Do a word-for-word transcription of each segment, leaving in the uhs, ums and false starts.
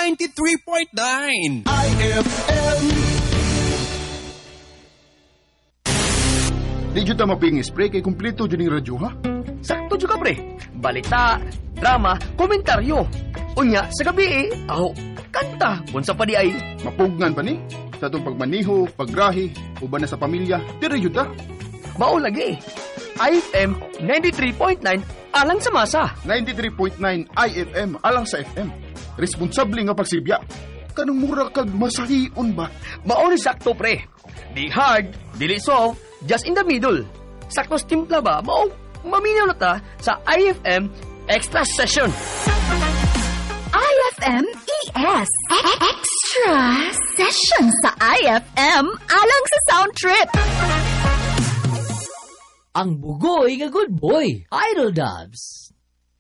ninety-three point nine. I F M. Di dyan ta mapingis, pre, kay kumpleto dyan yung radyo, ha? Sakto juga pre. Balita, drama, komentaryo. Unya, sa gabi eh, aho, kanta. Bunsa pa di ay. Mapugnan pa ni. Sa itong pagmaniho, paggrahi, uban na sa pamilya, dire dyan ta. Mao lagi. I F M ninety-three point nine alang sa masa. ninety-three point nine I F M, alang sa F M. Responsable nga pagsibya. Kanang mura kag masahion ba? Mao ni sakto pre. Di hard, dili soft, just in the middle. Sakto timpla ba? Mao, maminaw na ta sa I F M Extra Session. I F M E S Extra Session sa I F M alang sa Sound Trip. Ang bugoy nga good boy, Idol Dubs.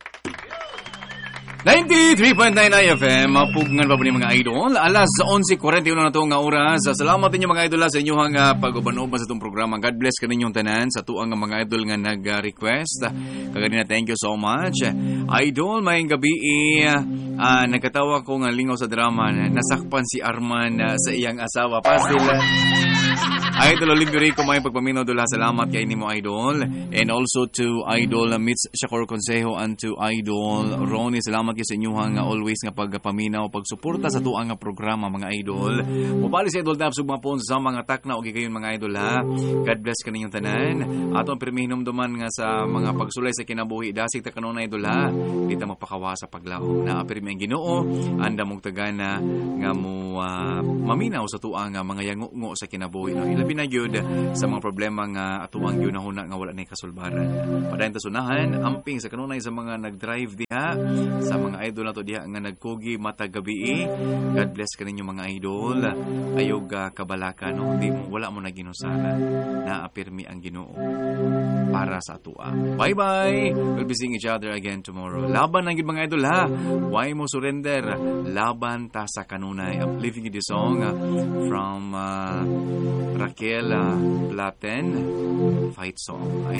ninety-three point nine I F M, mapugngan pa po ni mga idol. Alas eleven forty-one na ito nga oras. Salamat ninyo mga idol sa inyong uh, pag-uban-uban sa itong programa. God bless ka ninyong tanan sa tuang mga idol nga nag-request. Kaganina, thank you so much. Idol, may gabi uh, nagkatawa ko nga lingaw sa drama. Nasakpan si Arman uh, sa iyang asawa. Pasil. Idol Olivery ko may pagpaminaw dula. Salamat kay nimo idol. And also to Idol Mitz Shakur Consejo and to Idol Ronnie. Salamat kay sa inyo nga always nga pagpaminaw, pagsuporta sa tuang nga programa mga idol. Mobali sa Idol Dab sug mga pon sa mga takna og kayon mga idol ha. God bless kaninyong tanan. Aton permihinom duman nga sa mga pagsulay sa kinabuhi dasig ta kanon idol ha. Di ta magpakawa sa paglaom. Na permi ang Ginoo anda mong tagana nga mo uh, maminaw sa tuang nga mga yango sa kinabuhi no. Ilabi na gyud sa mga problema nga atuang ginahuna nga wala nay kasulbaran. Padayon ta sunahan amping sa kanunay sa mga nag-drive diha, sa mga idol na to diha nga nagkugi matag gabi. God bless kaninyo mga idol. Ayog uh, kabalaka no. Di mo wala mo na ginusana. Naapirmi ang Ginoo para sa atua. Bye-bye. We'll be seeing each other again tomorrow. Laban ang mga idol ha. Why mo surrender? Laban ta sa kanunay. I'm leaving you this song uh, from uh, Raquel uh, Platen, Fight Song.